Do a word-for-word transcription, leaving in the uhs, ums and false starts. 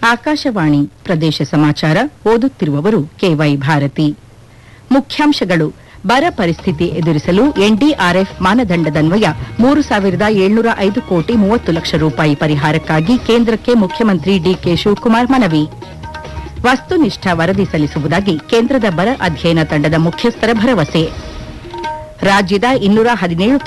ಆಕಾಶವಾಣಿ ಪ್ರದೇಶ ಸಮಾಚಾರ ಓದುತ್ತಿರುವವರು ಕೆವೈ ಭಾರತಿ. ಮುಖ್ಯಾಂಶಗಳು: ಬರ ಪರಿಸ್ಥಿತಿ ಎದುರಿಸಲು ಎನ್ಡಿಆರ್ಎಫ್ ಮಾನದಂಡದನ್ವಯ ಮೂರು ಸಾವಿರದ ಏಳ್ನೂರ ಐದು ಕೋಟಿ ಮೂವತ್ತು ಲಕ್ಷ ರೂಪಾಯಿ ಪರಿಹಾರಕ್ಕಾಗಿ ಕೇಂದ್ರಕ್ಕೆ ಮುಖ್ಯಮಂತ್ರಿ ಡಿಕೆ ಶಿವಕುಮಾರ್ ಮನವಿ. ವಸ್ತುನಿಷ್ಠ ವರದಿ ಸಲ್ಲಿಸುವುದಾಗಿ ಕೇಂದ್ರದ ಬರ ಅಧ್ಯಯನ ತಂಡದ ಮುಖ್ಯಸ್ಥರ ಭರವಸೆ. ರಾಜ್ಯದ ಇನ್ನೂರ ಹದಿನೇಳು